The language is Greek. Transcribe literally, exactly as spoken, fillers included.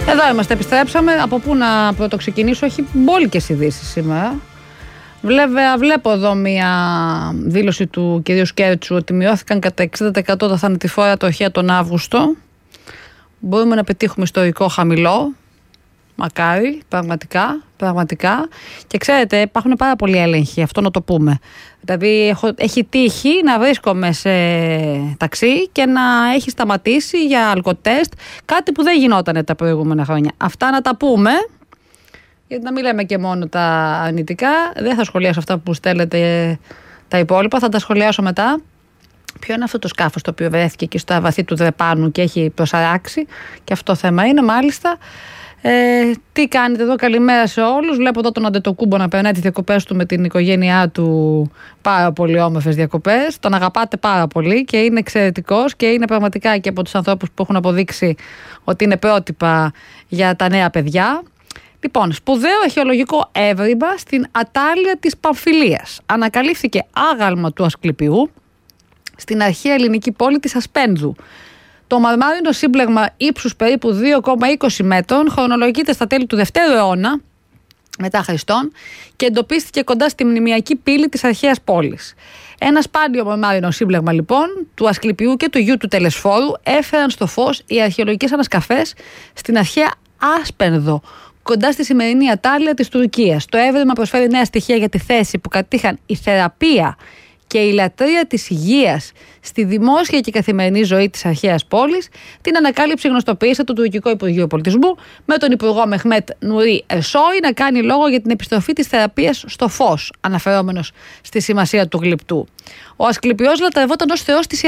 Εδώ είμαστε, επιστρέψαμε. Από πού να πρωτοξεκινήσω, έχει μπόλικες ειδήσεις σήμερα. Βέβαια, βλέπω εδώ μία δήλωση του κ. Σκέρτσου ότι μειώθηκαν κατά εξήντα τοις εκατό τα θανατηφόρα τροχαία τον Αύγουστο. Μπορούμε να πετύχουμε ιστορικό χαμηλό. Μακάρι, πραγματικά, πραγματικά. Και ξέρετε, υπάρχουν πάρα πολλοί έλεγχοι, αυτό να το πούμε. Δηλαδή, έχω, έχει τύχει να βρίσκομαι σε ταξί και να έχει σταματήσει για αλκοτέστ, κάτι που δεν γινόταν τα προηγούμενα χρόνια. Αυτά να τα πούμε, γιατί να μην λέμε και μόνο τα αρνητικά. Δεν θα σχολιάσω αυτά που στέλνετε τα υπόλοιπα, θα τα σχολιάσω μετά. Ποιο είναι αυτό το σκάφος το οποίο βρέθηκε εκεί στα βαθύ του Δρεπάνου και έχει προσαράξει, και αυτό θέμα είναι μάλιστα. Ε, τι κάνετε εδώ, καλημέρα σε όλους. Βλέπω εδώ τον Αντετοκούμπο να περνάει τις διακοπές του με την οικογένειά του. Πάρα πολύ όμορφες διακοπές. Τον αγαπάτε πάρα πολύ και είναι εξαιρετικός και είναι πραγματικά και από τους ανθρώπους που έχουν αποδείξει ότι είναι πρότυπα για τα νέα παιδιά. Λοιπόν, σπουδαίο αρχαιολογικό έβριμα στην ατάλεια της Παμφυλίας. Ανακαλύφθηκε άγαλμα του Ασκληπιού στην αρχαία ελληνική πόλη της Ασπένδου. Το μαρμάρινο σύμπλεγμα ύψους περίπου δύο κόμμα είκοσι μέτρων χρονολογείται στα τέλη του δευτέρου αιώνα μετά Χριστόν και εντοπίστηκε κοντά στη μνημειακή πύλη της αρχαίας πόλης. Ένα σπάνιο μαρμάρινο σύμπλεγμα λοιπόν του Ασκληπιού και του γιου του Τελεσφόρου έφεραν στο φως οι αρχαιολογικές ανασκαφές στην αρχαία Άσπενδο, κοντά στη σημερινή ατάλεια της Τουρκίας. Το έβριμα προσφέρει νέα στοιχεία για τη θέση που κατήχαν η θεραπεία και η λατρεία της υγείας στη δημόσια και καθημερινή ζωή της αρχαίας πόλης. Την ανακάλυψη γνωστοποίησε το Τουρκικό Υπουργείο Πολιτισμού με τον Υπουργό Μεχμέτ Νουρί Ερσόη να κάνει λόγο για την επιστροφή της θεραπείας στο φως, αναφερόμενος στη σημασία του γλυπτού. Ο Ασκληπιός λατρευόταν ως θεός της